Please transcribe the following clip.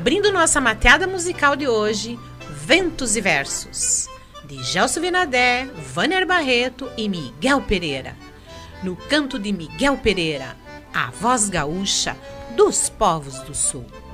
abrindo nossa mateada musical de hoje, Ventos e Versos, de Gelson Vinadé, Vâner Barreto e Miguel Pereira. No canto de Miguel Pereira, a voz gaúcha dos povos do Sul.